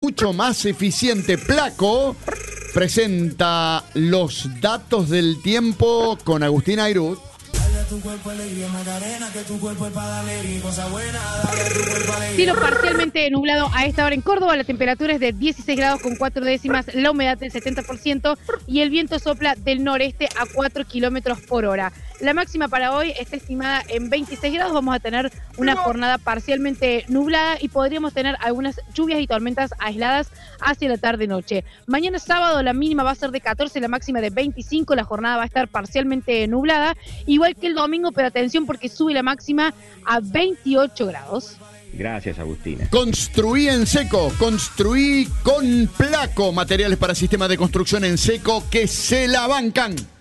mucho más eficiente. Placo presenta los datos del tiempo con Agustín Airut. Cielo parcialmente nublado a esta hora en Córdoba. La temperatura es de 16 grados con 4 décimas, la humedad del 70% y el viento sopla del noreste a 4 kilómetros por hora. La máxima para hoy está estimada en 26 grados. Vamos a tener una jornada parcialmente nublada y podríamos tener algunas lluvias y tormentas aisladas hacia la tarde-noche. Mañana sábado la mínima va a ser de 14, la máxima de 25. La jornada va a estar parcialmente nublada, igual que el domingo, pero atención porque sube la máxima a 28 grados. Gracias, Agustina. Construí en seco, construí con Placo, materiales para sistemas de construcción en seco que se la bancan.